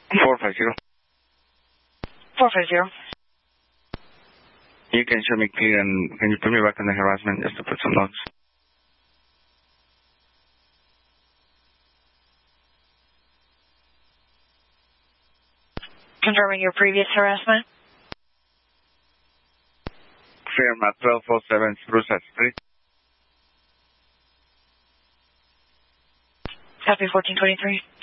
450. 450. You can show me clear and can you put me back on the harassment just to put some notes? Confirming your previous harassment. Firm at 1207 Spruce Street. Copy 1423.